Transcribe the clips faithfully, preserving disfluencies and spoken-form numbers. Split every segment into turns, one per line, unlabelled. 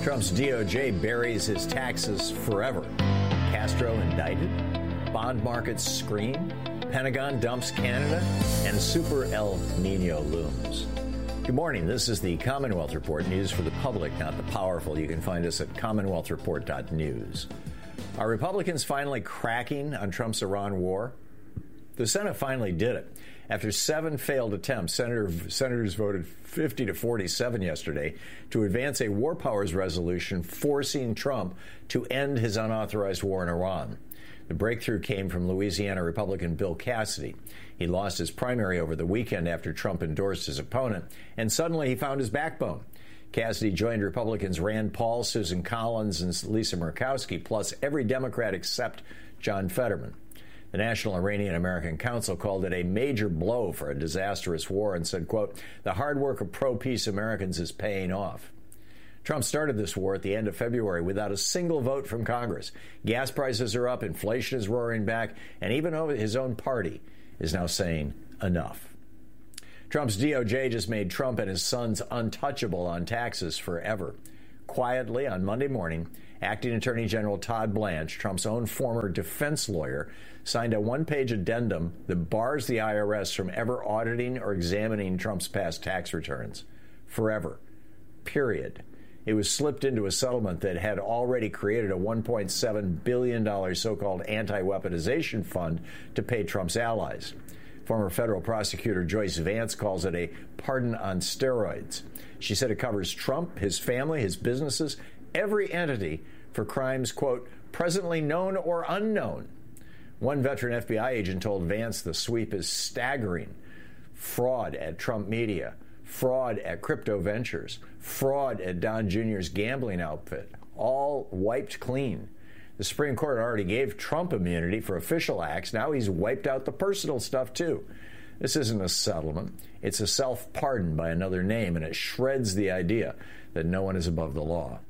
Trump's D O J buries his taxes forever. Castro indicted. Bond markets scream. Pentagon dumps Canada. And Super El Nino looms. Good morning. This is the Commonwealth Report, news for the public, not the powerful. You can find us at commonwealth report dot news. Are Republicans finally cracking on Trump's Iran war? The Senate finally did it. After seven failed attempts, Senator, senators voted fifty to forty-seven yesterday to advance a war powers resolution forcing Trump to end his unauthorized war in Iran. The breakthrough came from Louisiana Republican Bill Cassidy. He lost his primary over the weekend after Trump endorsed his opponent, and suddenly he found his backbone. Cassidy joined Republicans Rand Paul, Susan Collins, and Lisa Murkowski, plus every Democrat except John Fetterman. The National Iranian-American Council called it a major blow for a disastrous war and said, quote, the hard work of pro-peace Americans is paying off. Trump started this war at the end of February without a single vote from Congress. Gas prices are up, inflation is roaring back, and even his own party is now saying enough. Trump's D O J just made Trump and his sons untouchable on taxes forever. Quietly, on Monday morning, Acting Attorney General Todd Blanche, Trump's own former defense lawyer, signed a one-page addendum that bars the I R S from ever auditing or examining Trump's past tax returns. Forever. Period. It was slipped into a settlement that had already created a one point seven billion dollars so-called anti-weaponization fund to pay Trump's allies. Former federal prosecutor Joyce Vance calls it a pardon on steroids. She said it covers Trump, his family, his businesses, every entity for crimes, quote, presently known or unknown. One veteran F B I agent told Vance the sweep is staggering. Fraud at Trump Media, fraud at Crypto Ventures, fraud at Don Junior's gambling outfit, all wiped clean. The Supreme Court already gave Trump immunity for official acts. Now he's wiped out the personal stuff, too. This isn't a settlement. It's a self-pardon by another name, and it shreds the idea that no one is above the law.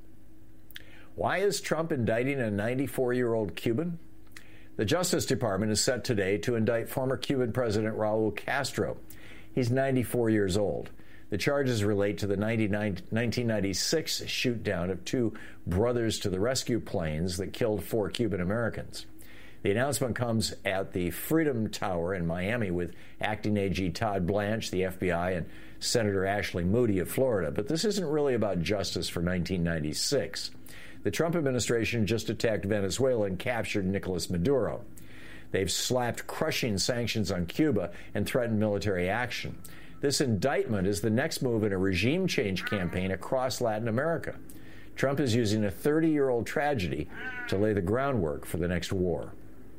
Why is Trump indicting a ninety-four-year-old Cuban? The Justice Department is set today to indict former Cuban President Raul Castro. He's ninety-four years old. The charges relate to the nineteen ninety-six shoot-down of two Brothers to the Rescue planes that killed four Cuban Americans. The announcement comes at the Freedom Tower in Miami with Acting A G Todd Blanche, the F B I, and Senator Ashley Moody of Florida. But this isn't really about justice for nineteen ninety-six. The Trump administration just attacked Venezuela and captured Nicolas Maduro. They've slapped crushing sanctions on Cuba and threatened military action. This indictment is the next move in a regime change campaign across Latin America. Trump is using a thirty-year-old tragedy to lay the groundwork for the next war.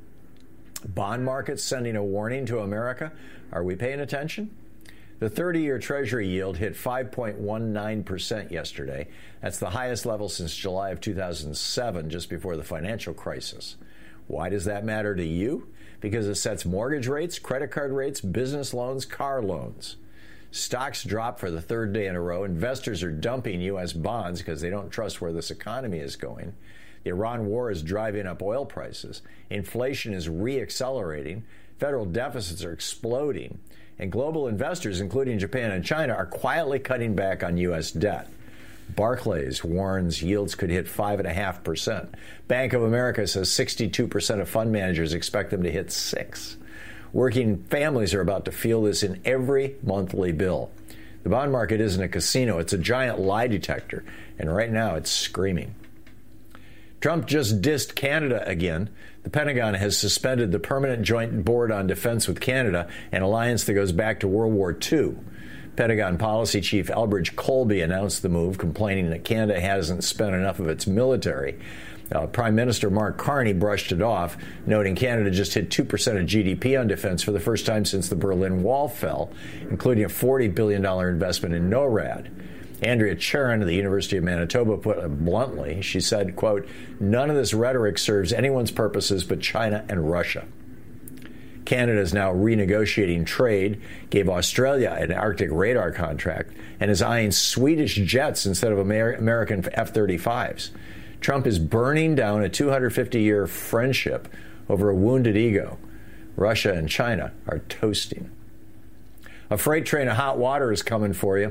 Bond markets sending a warning to America. Are we paying attention? The thirty-year Treasury yield hit five point one nine percent yesterday. That's the highest level since July of two thousand seven, just before the financial crisis. Why does that matter to you? Because it sets mortgage rates, credit card rates, business loans, car loans. Stocks drop for the third day in a row. Investors are dumping U S bonds because they don't trust where this economy is going. The Iran war is driving up oil prices. Inflation is re-accelerating. Federal deficits are exploding. And global investors, including Japan and China, are quietly cutting back on U S debt. Barclays warns yields could hit five point five percent. Bank of America says sixty-two percent of fund managers expect them to hit six. Working families are about to feel this in every monthly bill. The bond market isn't a casino. It's a giant lie detector. And right now it's screaming. Trump just dissed Canada again. The Pentagon has suspended the Permanent Joint Board on Defense with Canada, an alliance that goes back to World War Two. Pentagon Policy Chief Elbridge Colby announced the move, complaining that Canada hasn't spent enough of its military. Uh, Prime Minister Mark Carney brushed it off, noting Canada just hit two percent of G D P on defense for the first time since the Berlin Wall fell, including a forty billion dollars investment in NORAD. Andrea Charon of the University of Manitoba put it bluntly. She said, quote, none of this rhetoric serves anyone's purposes but China and Russia. Canada is now renegotiating trade, gave Australia an Arctic radar contract, and is eyeing Swedish jets instead of Amer- American F thirty-fives. Trump is burning down a two hundred fifty year friendship over a wounded ego. Russia and China are toasting. A freight train of hot water is coming for you.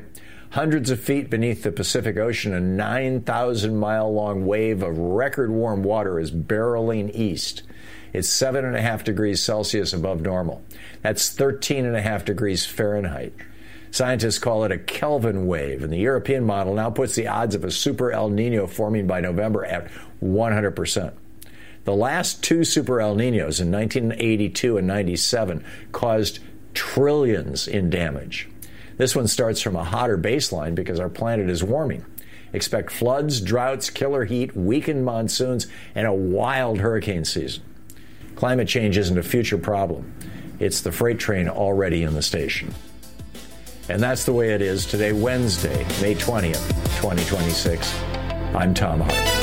Hundreds of feet beneath the Pacific Ocean, a nine thousand mile long wave of record warm water is barreling east. It's seven and a half degrees Celsius above normal. That's thirteen and a half degrees Fahrenheit. Scientists call it a Kelvin wave, and the European model now puts the odds of a super El Nino forming by November at one hundred percent. The last two super El Ninos in nineteen eighty-two and ninety-seven caused trillions in damage. This one starts from a hotter baseline because our planet is warming. Expect floods, droughts, killer heat, weakened monsoons, and a wild hurricane season. Climate change isn't a future problem. It's the freight train already in the station. And that's the way it is today, Wednesday, May twentieth, twenty twenty-six. I'm Thom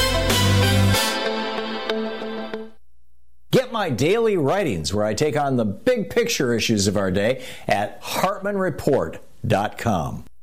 Hartmann. Get my daily writings where I take on the big picture issues of our day at hartmann report dot com.